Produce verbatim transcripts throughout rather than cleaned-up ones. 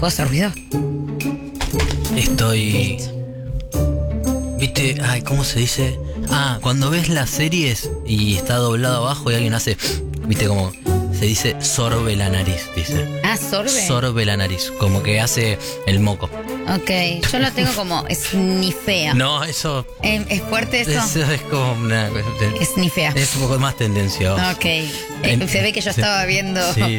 ¿Puedo hacer ruido? Estoy... ¿Viste? Ay, ¿cómo se dice? Ah, cuando ves las series y está doblado abajo y alguien hace... ¿Viste cómo? Se dice sorbe la nariz, dice. Ah, sorbe. Sorbe la nariz, como que hace el moco. Ok, yo lo tengo como snifea. No, eso... ¿Es, es fuerte eso? Eso es como una... Snifea. Es un poco más tendencioso. Ok, eh, se ve que yo estaba viendo Sí.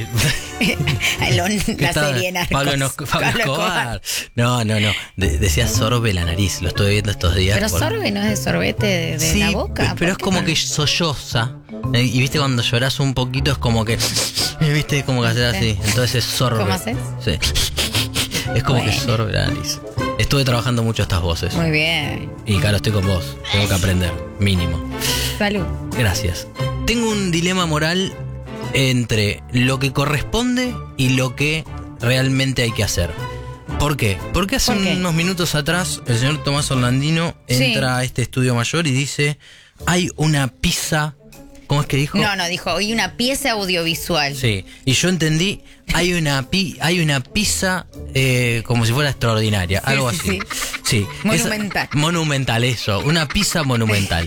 el- la serie Narcos. Pablo, no, Pablo Escobar. No, no, no. De- decía sorbe la nariz, lo estoy viendo estos días. Pero por- sorbe no es de sorbete de, de Sí, la boca. pero es ¿por qué como no? que solloza. Eh, Y viste cuando lloras un poquito es como que... eh, Viste como que haces así. Entonces es sorbe. ¿Cómo haces? Sí. Es como que Bueno. sorbe la nariz. Estuve trabajando mucho estas voces. Muy bien. Y claro, estoy con vos. Tengo que aprender. Mínimo. Salud. Gracias. Tengo un dilema moral entre lo que corresponde y lo que realmente hay que hacer. ¿Por qué? Porque hace ¿Por qué? unos minutos atrás el señor Tomás Orlandino Sí. entra a este estudio mayor y dice, hay una pizza... ¿Cómo es que dijo? No, no, dijo, y una pieza audiovisual. Sí, y yo entendí, hay una pi, hay una pizza eh, como si fuera extraordinaria, Sí, algo sí, así. sí. Sí. Monumental. Esa- monumental, eso, una pizza monumental.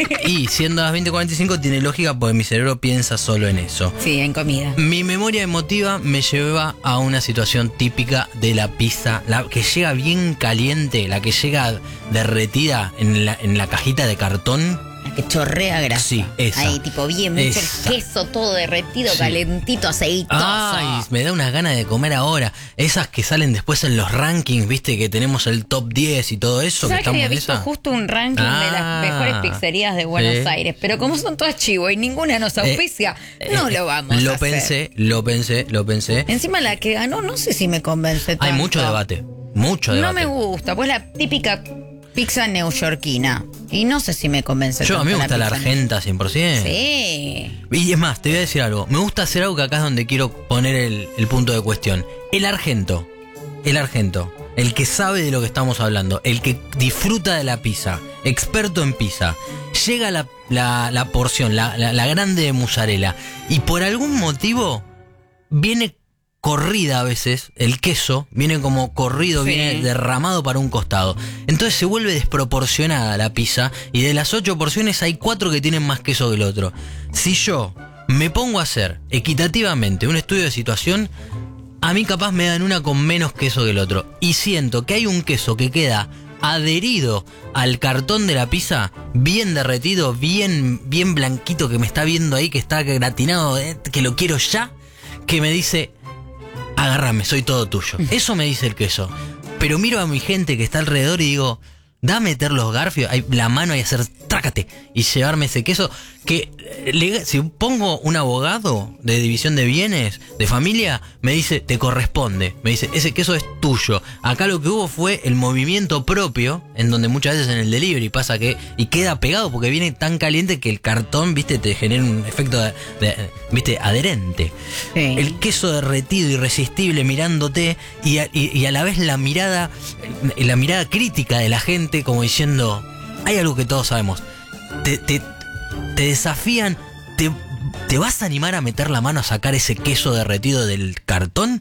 Y siendo las veinte cuarenta y cinco tiene lógica porque mi cerebro piensa solo en eso. Sí, en comida. Mi memoria emotiva me lleva a una situación típica de la pizza, la que llega bien caliente, la que llega derretida en la, en la cajita de cartón. La que chorrea grasa. Sí, esa. Ahí, tipo bien, mucho Esa. el queso todo derretido, Sí. calentito, aceitoso. Ay, me da unas ganas de comer ahora. Esas que salen después en los rankings, viste, que tenemos el top diez y todo eso. Que ¿Sabes que estamos había en visto esa. justo un ranking de Ah, las mejores pizzerías de Buenos sí. Aires? Pero como son todas chivo y ninguna nos auspicia, no Eh, lo vamos Lo a hacer. pensé, lo pensé, lo pensé. Encima la que ganó, no sé si me convence tanto. Hay mucho debate, mucho No debate. me gusta, pues la típica pizza neoyorquina. Y no sé si me convence Yo, a mí me tanto gusta la pizza. argenta cien por ciento. Sí. Y es más, te voy a decir algo. Me gusta hacer algo que acá es donde quiero poner el, el punto de cuestión. El argento. El argento. El que sabe de lo que estamos hablando. El que disfruta de la pizza. Experto en pizza. Llega la, la, la porción, la, la, la grande de mozzarella. Y por algún motivo viene corrida a veces. El queso viene como corrido, Sí. viene derramado para un costado. Entonces se vuelve desproporcionada la pizza. Y de las ocho porciones hay cuatro que tienen más queso que el otro. Si yo me pongo a hacer equitativamente un estudio de situación, a mí capaz me dan una con menos queso que el otro. Y siento que hay un queso que queda adherido al cartón de la pizza, bien derretido, bien, bien blanquito, que me está viendo ahí, que está gratinado, eh, que lo quiero ya, que me dice, agárrame, soy todo tuyo. Eso me dice el queso. Pero miro a mi gente que está alrededor y digo, da a meter los garfios, ahí, la mano y hacer trácate y llevarme ese queso. Que eh, le- si pongo un abogado de división de bienes, de familia, me dice, te corresponde. Me dice, ese queso es tuyo. Acá lo que hubo fue el movimiento propio, en donde muchas veces en el delivery pasa que, y queda pegado porque viene tan caliente que el cartón, viste, te genera un efecto de, de- viste, adherente. Sí. El queso derretido, irresistible, mirándote, y a, y- y a la vez la mirada, eh, la mirada crítica de la gente, como diciendo, hay algo que todos sabemos. Te, te, te desafían, te, ¿te vas a animar a meter la mano a sacar ese queso derretido del cartón?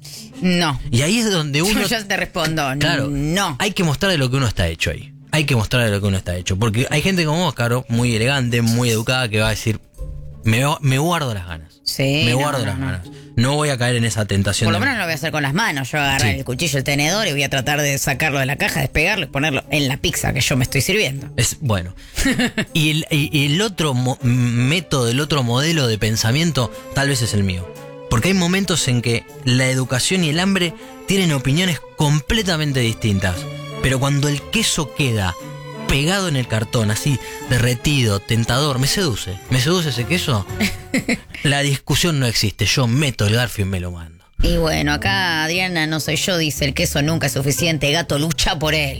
No. Y ahí es donde uno... Yo ya te respondo. Claro, No. hay que mostrar de lo que uno está hecho ahí. Hay que mostrar de lo que uno está hecho. Porque hay gente como vos, Caro, muy elegante, muy educada, que va a decir, me, me guardo las ganas. Sí, Me no, guardo no, las no. ganas. No voy a caer en esa tentación. Por lo de- menos no lo voy a hacer con las manos. Yo voy a agarrar Sí. el cuchillo, el tenedor y voy a tratar de sacarlo de la caja, despegarlo y ponerlo en la pizza que yo me estoy sirviendo. Es bueno. y, el, y- y el otro mo- método, el otro modelo de pensamiento, tal vez es el mío. Porque hay momentos en que la educación y el hambre tienen opiniones completamente distintas. Pero cuando el queso queda pegado en el cartón, así, derretido, tentador, me seduce. ¿Me seduce ese queso? La discusión no existe. Yo meto el garfio y me lo mando. Y bueno, acá Adriana, no soy yo, dice el queso nunca es suficiente, gato lucha por él.